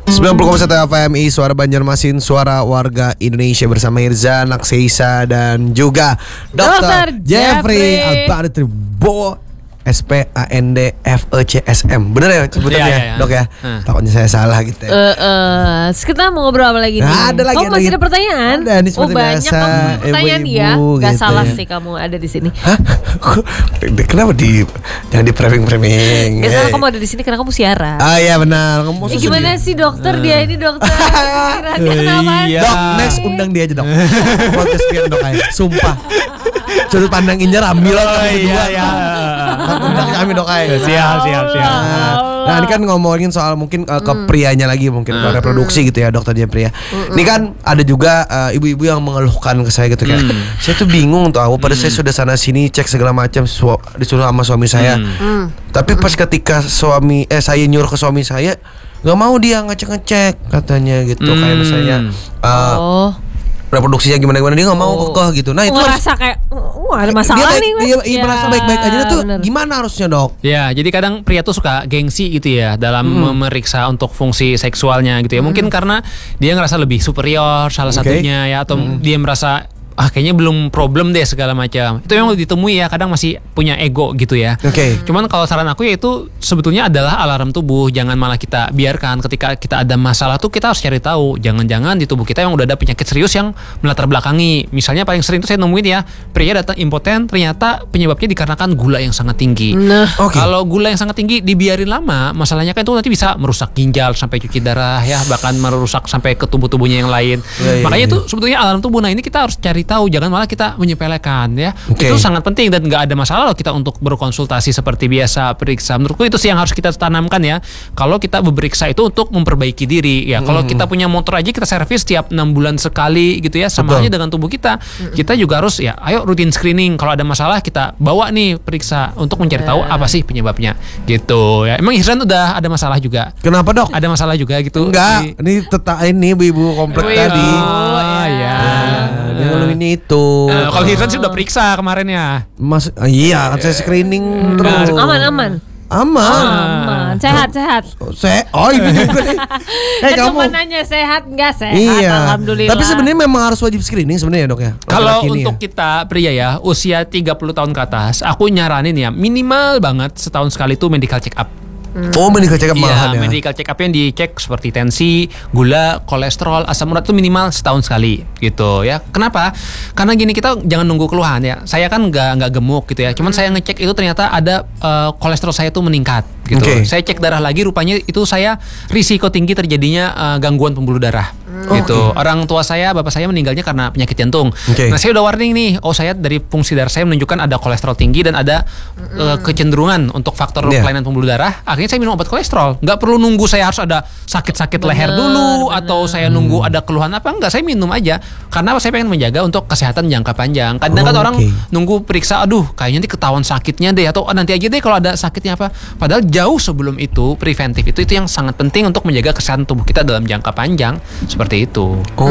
90,1 FMI Suara Banjarmasin, suara warga Indonesia bersama Irza, Nakseisa dan juga Dr. Jeffrey Albartribo SPANDFECSM. Bener ya sebutannya, Dok ya? Takutnya saya salah gitu ya. Kita mau ngobrol apa lagi nih? Ada lagi. Oh, masih ada pertanyaan? Ada, ini seperti banyak biasa. kamu pertanyaan ya. Gak gitu salah ya. sih kamu ada di sini. Hah? Kenapa jangan di framing? Karena kamu ada di sini karena kamu siaran. Ah iya benar. Kamu Gimana sih dokter dia ini dokter? Kira-kira kenapa? Dok, next undang dia aja dok. Podcast pian dok aja. Sumpah. Sudut pandang Injar ambil lah berdua. Undang kami dok aja. Siap. Nah ini kan ngomongin soal mungkin ke prianya lagi, mungkin ke reproduksi gitu ya dokter Jeffrey ya. Ini kan ada juga ibu-ibu yang mengeluhkan ke saya gitu kayak saya tuh bingung tuh aku pada saya sudah sana sini cek segala macam disuruh sama suami saya. Tapi pas ketika saya nyuruh ke suami saya nggak mau dia ngecek katanya gitu kayak misalnya reproduksinya gimana dia nggak mau kekeh gitu. Nah itu ngerasa kayak ada masalah dia merasa baik-baik aja tuh gimana harusnya dok? Ya jadi kadang pria tuh suka gengsi gitu ya dalam memeriksa untuk fungsi seksualnya gitu ya. Mungkin karena dia ngerasa lebih superior salah satunya ya, atau dia merasa kayaknya belum problem deh segala macam. Itu yang ditemui ya, kadang masih punya ego gitu ya. Cuman kalau saran aku ya itu sebetulnya adalah alarm tubuh. Jangan malah kita biarkan ketika kita ada masalah tuh kita harus cari tahu. Jangan-jangan di tubuh kita yang udah ada penyakit serius yang melatar belakangi. Misalnya paling sering tuh saya nemuin ya, pria datang impoten ternyata penyebabnya dikarenakan gula yang sangat tinggi. Kalau gula yang sangat tinggi dibiarin lama, masalahnya kan itu nanti bisa merusak ginjal sampai cuci darah ya, bahkan merusak sampai ke tubuh-tubuhnya yang lain. Makanya itu sebetulnya alarm tubuh. Nah ini kita harus cari tahu, jangan malah kita menyepelekan ya. Itu sangat penting dan nggak ada masalah loh kita untuk berkonsultasi seperti biasa, periksa. Menurutku itu sih yang harus kita tanamkan ya. Kalau kita berperiksa itu untuk memperbaiki diri ya. Kalau kita punya motor aja kita servis tiap 6 bulan sekali gitu ya. Sama aja dengan tubuh kita. Kita juga harus ya, ayo rutin screening. Kalau ada masalah kita bawa nih periksa untuk mencari tahu apa sih penyebabnya gitu ya. Emang Ihsan udah ada masalah juga? Kenapa dok? Ada masalah juga gitu? Enggak, ini ibu-ibu komplek tadi. Dia ngeluhin itu. Kalau Hirsan sih udah periksa kemarin ya. Iya, saya screening terus. Aman. Sehat. Oh ini juga nih. Cuma nanya sehat nggak sehat? Iya. Alhamdulillah. Tapi sebenarnya memang harus wajib screening sebenarnya dok ya. Kalau untuk kita pria ya usia 30 tahun ke atas, aku nyaranin ya minimal banget setahun sekali tuh medical check up. Oh, medical check up malahan ya. Medical check up yang dicek seperti tensi, gula, kolesterol, asam urat itu minimal setahun sekali gitu ya. Kenapa? Karena gini, kita jangan nunggu keluhan ya. Saya kan nggak gemuk gitu ya. Cuman saya ngecek itu ternyata ada kolesterol saya tuh meningkat gitu. Saya cek darah lagi, rupanya itu saya risiko tinggi terjadinya gangguan pembuluh darah. Gitu. Orang tua saya, bapak saya meninggalnya karena penyakit jantung. Nah, saya udah warning nih. Saya dari fungsi darah saya menunjukkan ada kolesterol tinggi dan ada kecenderungan untuk faktor kelainan pembuluh darah. Akhirnya saya minum obat kolesterol. Nggak perlu nunggu saya harus ada sakit-sakit leher dulu atau saya nunggu ada keluhan apa, enggak, saya minum aja. Karena saya pengen menjaga untuk kesehatan jangka panjang. Kadang kan orang nunggu periksa, kayaknya nanti ketahuan sakitnya deh, atau nanti aja deh kalau ada sakitnya apa. Padahal jauh sebelum itu, preventif itu yang sangat penting untuk menjaga kesehatan tubuh kita dalam jangka panjang. Seperti itu.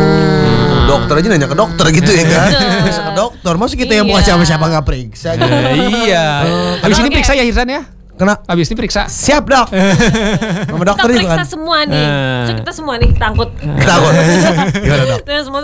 Dokter aja nanya ke dokter gitu ya kan? Bisa ke dokter. Maksud kita yang mau siapa nggak periksa gitu. Iya. Habis ini periksa ya Hirsan ya? Kena habis ini periksa. Siap dok. Sama dokter kita juga periksa kan. semua nih. Kita semua nih takut. Gimana dok? Semua.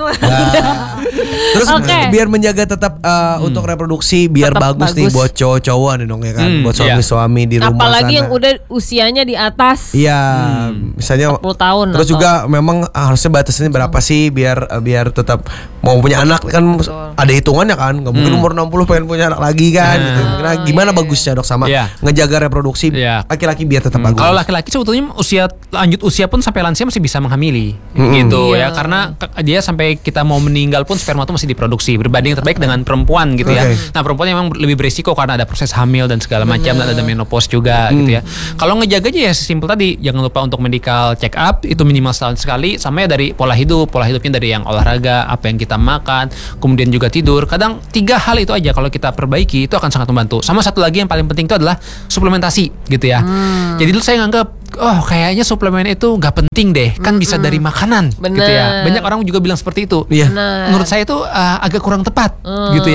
Terus biar menjaga tetap untuk reproduksi biar tetap bagus nih buat cowok-cowok nih dong ya kan. Buat suami-suami di rumah. Apalagi sana. yang udah usianya di atas. Iya, misalnya 40 tahun. Terus juga memang harusnya batasnya berapa sih biar tetap mau punya anak kan. Ada hitungannya kan. Gak mungkin umur 60 pengen punya anak lagi kan gitu. Gimana bagusnya dok sama ngejaga reproduksi laki-laki biar tetap bagus. Kalau laki-laki sebetulnya lanjut usia pun sampai lansia masih bisa menghamili gitu ya, karena dia sampai kita mau meninggal pun sperma itu masih diproduksi, berbanding terbaik dengan perempuan gitu ya. Nah perempuan memang lebih berisiko karena ada proses hamil dan segala macam dan ada menopause juga gitu ya. Kalau ngejaga aja ya simpel tadi, jangan lupa untuk medical check up itu minimal setahun sekali, sama ya dari pola hidupnya dari yang olahraga, apa yang kita makan, kemudian juga tidur. Kadang 3 hal itu aja kalau kita perbaiki itu akan sangat membantu. Sama satu lagi yang paling penting itu adalah suplementasi gitu ya. Jadi dulu saya nganggap kayaknya suplemen itu nggak penting deh, kan bisa dari makanan. Gitu ya. Banyak orang juga bilang seperti itu. Menurut saya itu agak kurang tepat gitu ya.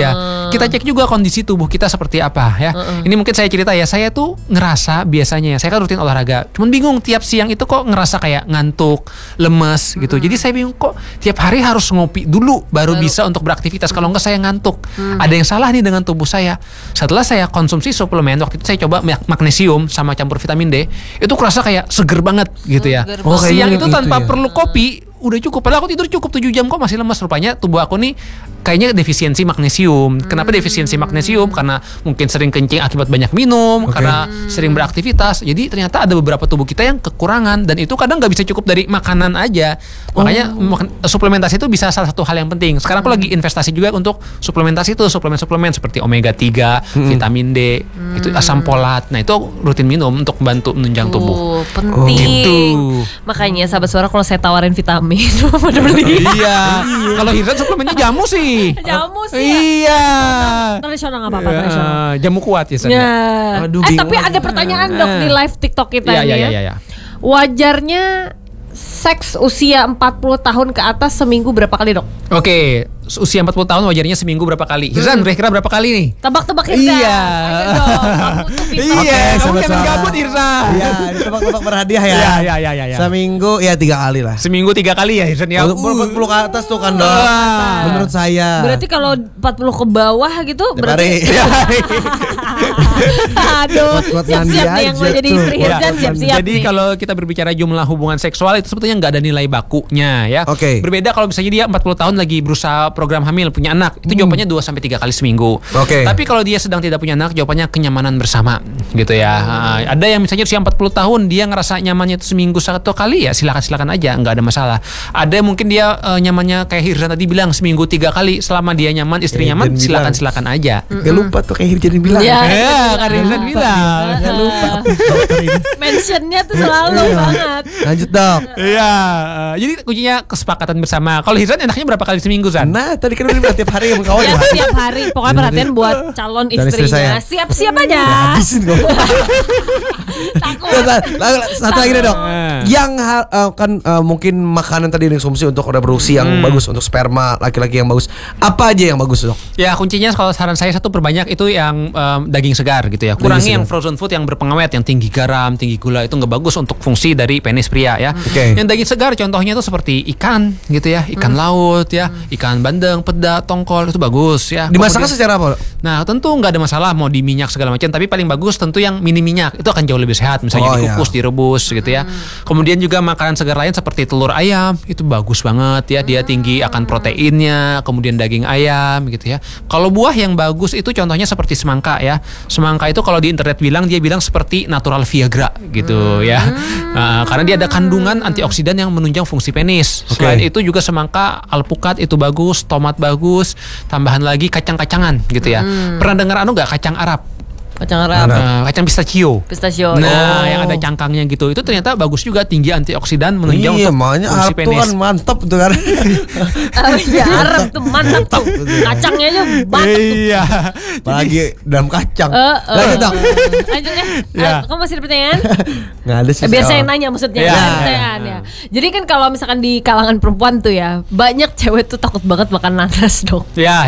kita cek juga kondisi tubuh kita seperti apa ya. Ini mungkin saya cerita ya, saya tuh ngerasa biasanya ya, saya kan rutin olahraga, cuman bingung tiap siang itu kok ngerasa kayak ngantuk, lemes gitu. Jadi saya bingung kok tiap hari harus ngopi dulu baru bisa untuk beraktivitas, kalau enggak saya ngantuk. Ada yang salah nih dengan tubuh saya. Setelah saya konsumsi suplemen, waktu itu saya coba magnesium sama campur vitamin D, itu kerasa kayak seger banget gitu ya. Siang itu tanpa perlu kopi udah cukup, padahal aku tidur cukup 7 jam kok masih lemas. Rupanya tubuh aku nih kayaknya defisiensi magnesium. Kenapa defisiensi magnesium? Karena mungkin sering kencing akibat banyak minum, karena sering beraktivitas. Jadi ternyata ada beberapa tubuh kita yang kekurangan, dan itu kadang nggak bisa cukup dari makanan aja. Makanya suplementasi itu bisa salah satu hal yang penting. Sekarang aku lagi investasi juga untuk suplementasi itu, suplemen-suplemen seperti omega 3, vitamin D, itu asam folat. Nah, itu rutin minum untuk bantu menunjang tubuh. Penting. Gitu. Makanya sahabat suara, kalau saya tawarin vitamin pada beli. Iya. Kalau Hirzan suplemennya jamu sih. Jamu sih. Iya. Tradisional nggak apa-apa, tradisional. Jamu kuat ya. Ya. Aduh, Tapi ada pertanyaan dok di live TikTok kita Iya, ini. iya. Wajarnya seks usia 40 tahun ke atas seminggu berapa kali dok? Oke, usia 40 tahun wajarnya seminggu berapa kali? Hirzan kira-kira berapa kali nih? Tebak-tebak Hirzan. Iya. Ayo dong, kamu tuh pintar. Iya, kamu sobat jangan suara. gabut Hirzan. Iya, ditebak-tebak berhadiah ya. Iya. Seminggu ya 3 kali lah. Seminggu 3 kali ya Hirzan ya. Untuk 40 ke atas tuh kan dok. Menurut saya. Berarti kalau 40 ke bawah gitu Tiap berarti hari. aduh, Kuat-kuat siap-siap Nandi nih yang aja mau jadi tuh. istri Hirzan, Kuat-kuat siap-siap Jadi nih. kalau kita berbicara jumlah hubungan seksual itu sebetulnya nggak ada nilai bakunya ya. Oke. Berbeda kalau misalnya dia 40 tahun lagi berusaha program hamil, punya anak, itu jawabannya 2-3 kali seminggu. Oke. Tapi kalau dia sedang tidak punya anak, jawabannya kenyamanan bersama gitu ya. Ada yang misalnya usia 40 tahun dia ngerasa nyamannya itu seminggu 1 kali, ya silakan aja, nggak ada masalah. Ada mungkin dia nyamannya kayak Hirzan tadi bilang seminggu 3 kali, selama dia nyaman, istri nyaman, silakan aja. Gak lupa tuh kayak Hirzan bilang. Ya. Kan Hirzan bilang. Gak lupa dokter ini. Mentionnya tuh selalu banget. Lanjut dok. Iya, jadi kuncinya kesepakatan bersama. Kalau Hirzan enaknya berapa kali seminggu, Zan? Nah tadi kan udah bilang tiap hari yang kawan. Ya tiap hari. Pokoknya perhatian buat calon Dan istri istrinya. saya. Siap-siap aja. Habisin kok. Takut. Satu lagi deh dok. Yang kan mungkin makanan tadi dikonsumsi untuk reproduksi yang bagus, untuk sperma laki-laki yang bagus. Apa aja yang bagus dok? Ya kuncinya kalau saran saya satu perbanyak itu yang daging segar gitu ya. Kurangi yang frozen food yang berpengawet, yang tinggi garam, tinggi gula, itu nggak bagus untuk fungsi dari penis pria ya. Oke. Yang daging segar contohnya itu seperti ikan gitu ya, ikan laut ya, ikan bandeng, peda, tongkol, itu bagus ya. Dimasaknya Kemudian- secara apa dok? Nah tentu nggak ada masalah mau di minyak segala macam, tapi paling bagus tentu yang minim minyak, itu akan jauh lebih sehat. Misalnya Oh, dikukus, direbus gitu ya. Kemudian juga makanan segar lain seperti telur ayam, itu bagus banget ya, dia tinggi akan proteinnya. Kemudian daging ayam gitu ya. Kalau buah yang bagus itu contohnya seperti semangka ya. Semangka itu kalau di internet dia bilang seperti natural Viagra gitu ya. Karena dia ada kandungan antioksidan yang menunjang fungsi penis. Oke. Selain itu juga semangka, alpukat itu bagus, tomat bagus, tambahan lagi kacang-kacangan gitu ya. Pernah dengar nggak kacang Arab? Kacang Arab, Kacang pistachio. pistachio. Nah, yang ada cangkangnya gitu, itu ternyata bagus juga, tinggi antioksidan, menunjang Iya, untuk makanya fungsi Arab tuh penis. kan mantep tuh kan. Iya, Arab tuh mantap tuh. Kacangnya aja mantap tuh. Iya. Apalagi dalam kacang. Lanjut Lanjut dok. Lanjut ya. Ya. Kamu masih ada pertanyaan? Nggak ada sih. Biar saya yang nanya maksudnya. Ya. Ada pertanyaan ya. Jadi kan kalau misalkan di kalangan perempuan tuh ya, banyak cewek tuh takut banget makan nanas dok. Ya.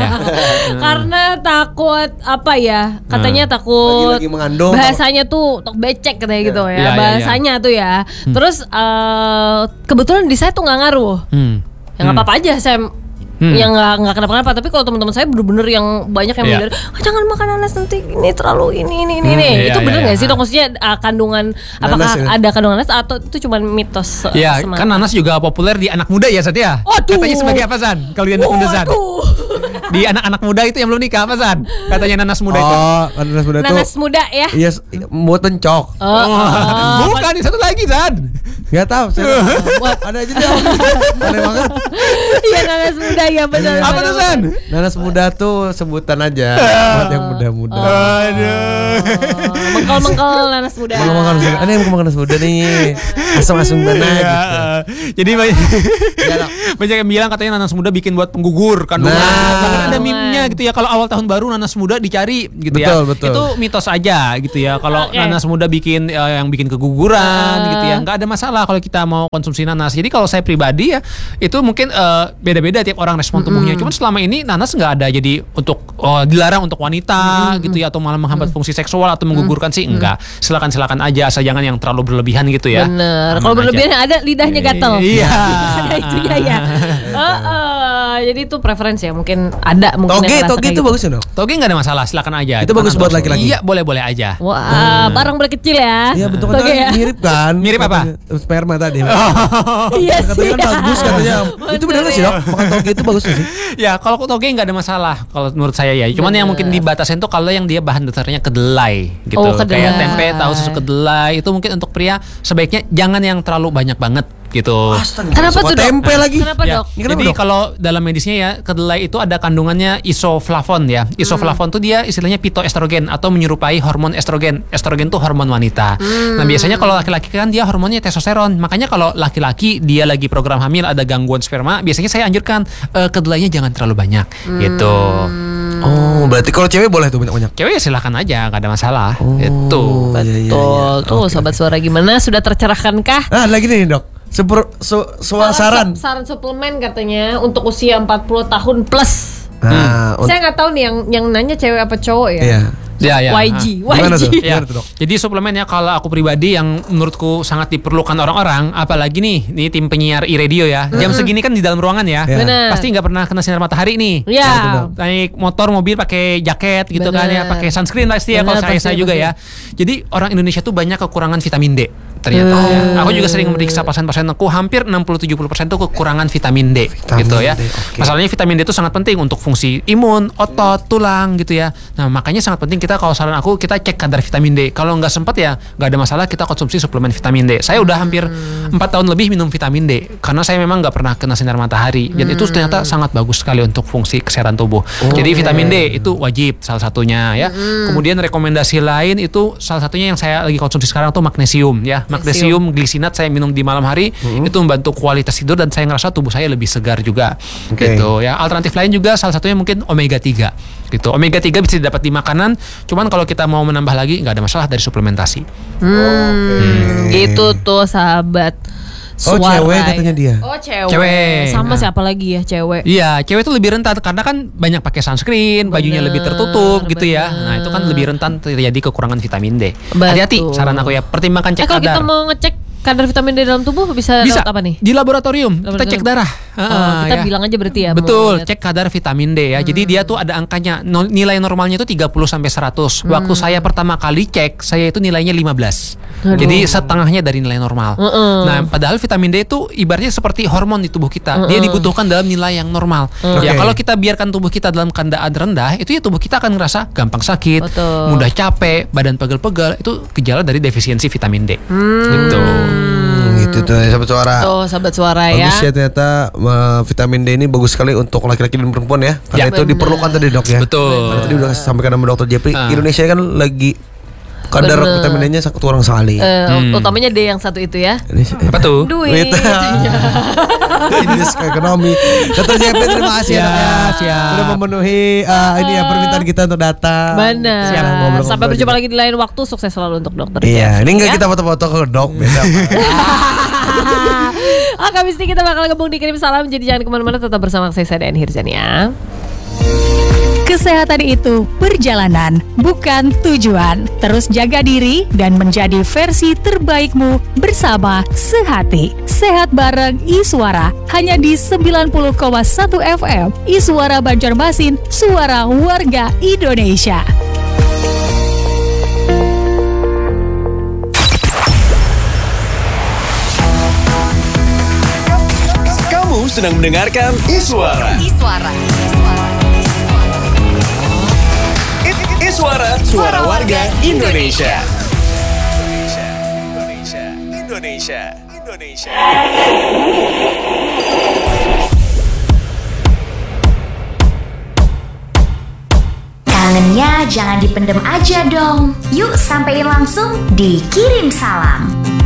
Karena takut apa ya? Katanya takut Lagi mengandung. bahasanya tuh tok becek katanya gitu ya. Iya, iya, Bahasanya tuh ya. Terus kebetulan di saya tuh nggak ngaruh. Ya nggak apa-apa aja saya yang nggak kenapa-kenapa. Tapi kalau teman-teman saya bener-bener yang banyak yang Iya. bilang, jangan makan nanas nanti ini terlalu ini. Iya, Itu bener iya, nggak iya. sih dok? Maksudnya kandungan apakah ya? ada kandungan nanas atau itu cuma mitos? Ya, semata? kan nanas juga populer di anak muda ya, Zan ya. Waduh. Katanya sebagai apa, Zan? Kalau di anak muda, Zan. Waduh. Di anak-anak muda itu yang belum nikah apa, Zan? Katanya nanas muda itu. Oh, nanas muda tuh. Nanas muda ya. Iya, buat pencok. Bukan, di satu lagi, Zan. Gak tahu. Ada aja dong. Aneh banget. Iya nanas muda ya benar. Apa tuh, Zan? Nanas muda tuh sebutan aja buat yang muda-muda. Aduh. Mengkol nanas muda. Makan ada yang mau makan nanas muda nih. Asam-asam mana Iya. gitu. Jadi banyak, Iya, Dok. banyak yang bilang katanya nanas muda bikin buat penggugur kandungan. Nah. Bahkan ada meme-nya gitu ya, kalau awal tahun baru nanas muda dicari gitu ya. Betul, betul. Itu mitos aja gitu ya. Kalau Oke. nanas muda bikin yang bikin keguguran gitu ya, nggak ada masalah. masalah kalau kita mau konsumsi nanas. Jadi kalau saya pribadi ya itu mungkin beda-beda tiap orang respon tubuhnya. Cuman selama ini nanas nggak ada jadi untuk dilarang untuk wanita gitu ya, atau malah menghambat fungsi seksual atau menggugurkan sih enggak. Silakan aja, asal jangan yang terlalu berlebihan gitu ya. Bener. Kalau berlebihan ada lidahnya gatel. Iya. Ada itunya ya. Jadi itu preferensi ya, mungkin ada mungkin Toge itu bagus ya dok? Toge nggak ada masalah, silakan aja. Itu bagus buat laki-laki. Iya, boleh aja. Wah, barang boleh kecil ya. Iya betul Toge ya. mirip kan? Mirip apa? Sperma tadi. Iya sih. Katanya kan bagus katanya. Itu benar nggak sih dok? Makan toge itu bagus nggak sih? Ya kalau toge nggak ada masalah kalau menurut saya ya. Cuman yang mungkin dibatasin tuh kalau yang dia bahan dasarnya kedelai gitu. Kedelai. Kayak tempe, tahu susu kedelai itu mungkin untuk pria sebaiknya jangan yang terlalu banyak banget gitu. Kenapa tuh dok? Tempe lagi. Kenapa Ya, dok? jadi kalau dalam medisnya ya kedelai itu ada kandungannya isoflavon ya. Isoflavon tuh dia istilahnya pitoestrogen atau menyerupai hormon estrogen. Estrogen tuh hormon wanita. Nah biasanya kalau laki-laki kan dia hormonnya testosteron. Makanya kalau laki-laki dia lagi program hamil ada gangguan sperma, biasanya saya anjurkan kedelainya jangan terlalu banyak gitu. Oh berarti kalau cewek boleh tuh banyak-banyak. Cewek ya silakan aja, nggak ada masalah. Itu. Betul. Tuh sobat suara gimana? Sudah tercerahkankah? Nah lagi nih dok. Saran. Saran suplemen katanya untuk usia 40 tahun plus. Saya nggak tahu nih yang nanya cewek apa cowok ya. Iya. Ya. YG. Gimana tuh? Ya. Gimana tuh, dok? Jadi suplemen ya kalau aku pribadi yang menurutku sangat diperlukan orang-orang, apalagi nih tim penyiar iRadio ya. Jam segini kan di dalam ruangan ya. Benar. Pasti nggak pernah kena sinar matahari nih. Ya. Naik motor, mobil pakai jaket gitu kan ya, pakai sunscreen pasti ya kalau saya juga ya. Jadi orang Indonesia tuh banyak kekurangan vitamin D ternyata ya. Aku juga sering meriksa pasien-pasien aku, hampir 60-70% tuh kekurangan vitamin D gitu ya. Masalahnya vitamin D itu sangat penting untuk fungsi imun, otot, tulang gitu ya. Nah makanya sangat penting kita, kalau saran aku, kita cek kadar vitamin D. Kalau nggak sempat ya nggak ada masalah, kita konsumsi suplemen vitamin D. Saya udah hampir 4 tahun lebih minum vitamin D karena saya memang nggak pernah kena sinar matahari, dan itu ternyata sangat bagus sekali untuk fungsi kesehatan tubuh. Jadi vitamin D itu wajib salah satunya ya. Kemudian rekomendasi lain itu salah satunya yang saya lagi konsumsi sekarang tuh magnesium ya. Magnesium glisinat saya minum di malam hari, itu membantu kualitas tidur dan saya ngerasa tubuh saya lebih segar juga gitu ya. Alternatif lain juga salah satunya mungkin omega 3 gitu. Omega 3 bisa didapat di makanan, cuman kalau kita mau menambah lagi nggak ada masalah dari suplementasi. Gitu tuh sahabat. Cewek katanya dia. Oh cewek. Cewek. Sama siapa lagi ya cewek? Iya, cewek itu lebih rentan karena kan banyak pakai sunscreen, bajunya lebih tertutup gitu ya. Nah, itu kan lebih rentan terjadi kekurangan vitamin D. Hati-hati, saran aku ya, pertimbangkan cek Kalau kita kadar. mau ngecek kadar vitamin D dalam tubuh bisa lewat apa nih? Di laboratorium, kita cek darah. Kita bilang aja berarti ya. Betul, cek kadar vitamin D ya. Jadi dia tuh ada angkanya, nilai normalnya itu 30 sampai 100. Waktu saya pertama kali cek, saya itu nilainya 15. Jadi setengahnya dari nilai normal. Nah, padahal vitamin D itu ibaratnya seperti hormon di tubuh kita. Dia dibutuhkan dalam nilai yang normal. Ya kalau kita biarkan tubuh kita dalam keadaan rendah, itu ya tubuh kita akan ngerasa gampang sakit, mudah capek, badan pegel-pegel. Itu gejala dari defisiensi vitamin D. Gitu. Gitu tuh sahabat suara. Tuh sahabat suara ya. Bagus ya ternyata vitamin D ini bagus sekali untuk laki-laki dan perempuan ya. Karena itu diperlukan tadi dok ya. Betul. Karena tadi udah sampaikan sama dokter Jepri, Indonesia kan lagi kadar vitamin D-nya sangat kurang sekali. Utamanya D yang satu itu ya. Apa tuh? Duit. Ini ekonomi. Dokter Jepri terima kasih ya, dok ya. Siap. Sudah memenuhi ini ya permintaan kita untuk datang. Benar. Ngobrol-ngobrol Sampai berjumpa aja. lagi di lain waktu. Sukses selalu untuk dokter. Iya, ini enggak ya. kita foto-foto ke dok beda. Habis ini kita bakal gabung di Kirim Salam. Jadi jangan kemana-mana, tetap bersama saya Dean Hirzan ya. Kesehatan itu perjalanan, bukan tujuan. Terus jaga diri dan menjadi versi terbaikmu bersama Sehati. Sehat bareng Iswara, hanya di 90,1 FM. Iswara Banjarmasin, suara warga Indonesia. Kamu sedang mendengarkan Iswara. Iswara, suara warga Indonesia. Indonesia. Kangennya jangan dipendem aja dong. Yuk sampein langsung di Kirim Salam.